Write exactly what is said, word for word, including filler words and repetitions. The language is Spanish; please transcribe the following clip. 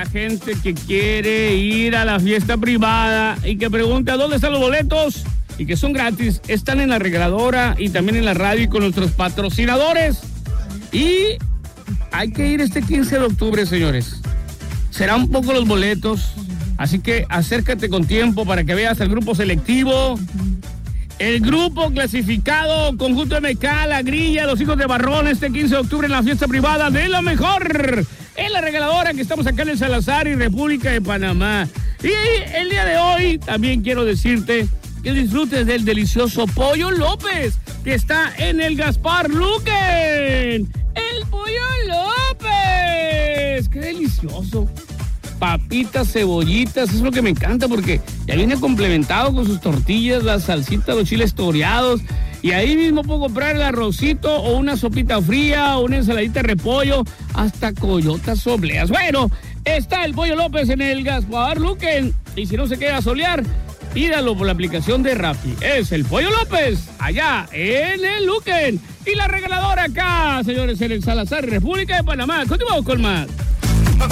la gente que quiere ir a la fiesta privada y que pregunta dónde están los boletos y que son gratis, están en la regaladora y también en la radio y con nuestros patrocinadores. Y hay que ir este quince de octubre, señores. Serán pocos los boletos, así que acércate con tiempo para que veas el grupo selectivo. El grupo clasificado, Conjunto M K, La Grilla, Los Hijos de Barrón, este quince de octubre en la fiesta privada de lo mejor. En la regaladora que estamos acá en el Salazar y República de Panamá. Y el día de hoy también quiero decirte que disfrutes del delicioso Pollo López, que está en el Gaspar Luquen. ¡El Pollo López! ¡Qué delicioso! Papitas, cebollitas, eso es lo que me encanta porque ya viene complementado con sus tortillas, las salsitas, los chiles toreados. Y ahí mismo puedo comprar el arrocito o una sopita fría o una ensaladita de repollo, hasta coyotas obleas. Bueno, está el Pollo López en el Gaspar Luquen. Y si no se queda a solear, pídalo por la aplicación de Rappi. Es el Pollo López, allá en el Luquen. Y la regaladora acá, señores, en el Salazar, República de Panamá. Continuamos con más.